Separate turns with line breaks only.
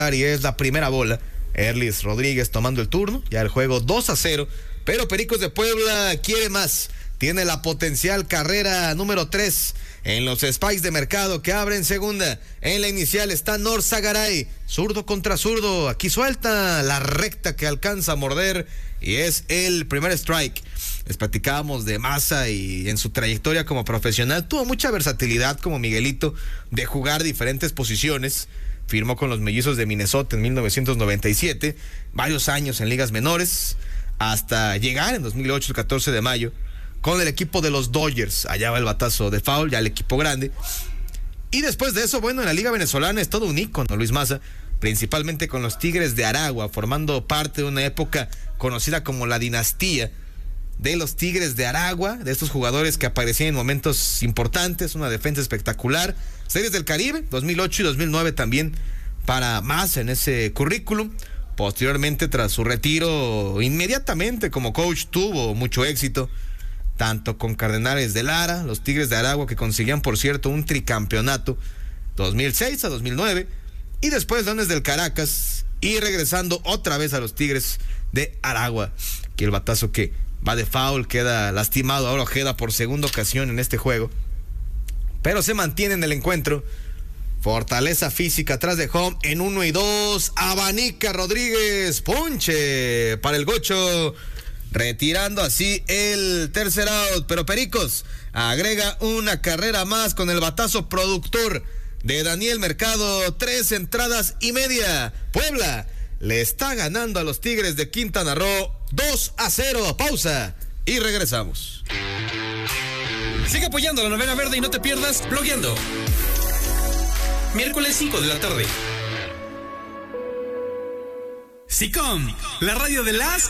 y es la primera bola. Erlis Rodríguez tomando el turno, ya el juego 2-0, pero Pericos de Puebla quiere más. Tiene la potencial carrera número 3 en los spikes de mercado que abren segunda. En la inicial está Norzagaray, zurdo contra zurdo. Aquí suelta la recta que alcanza a morder y es el primer strike. Les platicábamos de Maza y en su trayectoria como profesional tuvo mucha versatilidad como Miguelito de jugar diferentes posiciones. Firmó con los Mellizos de Minnesota en 1997, varios años en ligas menores, hasta llegar en 2008, el 14 de mayo, con el equipo de los Dodgers. Allá va el batazo de foul, ya el equipo grande. Y después de eso, bueno, en la liga venezolana es todo un ícono, Luis Maza, principalmente con los Tigres de Aragua, formando parte de una época conocida como la dinastía de los Tigres de Aragua, de estos jugadores que aparecían en momentos importantes, una defensa espectacular. Series del Caribe, 2008 y 2009 también para Maza en ese currículum. Posteriormente, tras su retiro, inmediatamente como coach tuvo mucho éxito, tanto con Cardenales de Lara, los Tigres de Aragua, que consiguían, por cierto, un tricampeonato 2006 a 2009, y después Leones del Caracas, y regresando otra vez a los Tigres de Aragua. Aquí el batazo que va de foul, queda lastimado ahora Ojeda por segunda ocasión en este juego, pero se mantiene en el encuentro. Fortaleza física atrás de home en 1 y 2, abanica Rodríguez, ponche para el Gocho, retirando así el tercer out, pero Pericos agrega una carrera más con el batazo productor de Daniel Mercado, 3 entradas y media. Puebla le está ganando a los Tigres de Quintana Roo 2-0. Pausa y regresamos.
Sigue apoyando a la Novena Verde y no te pierdas Blogueando. Miércoles 5 de la tarde. SICOM, la radio de las